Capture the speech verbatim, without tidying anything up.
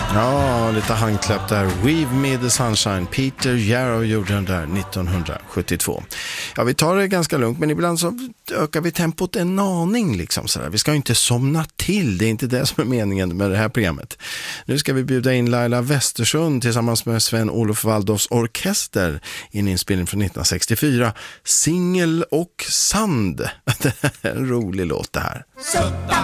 Ja, lite handkläpp där. Weave Me the Sunshine. Peter Yarrow gjorde den där nittonhundrasjuttiotvå. Ja, vi tar det ganska lugnt, men ibland så ökar vi tempot en aning liksom sådär. Vi ska ju inte somna till, det är inte det som är meningen med det här programmet. Nu ska vi bjuda in Laila Westersund tillsammans med Sven-Olof Waldorfs orkester i en inspelning från nittonhundrasextiofyra. Singel och sand. Det är en rolig låt det här.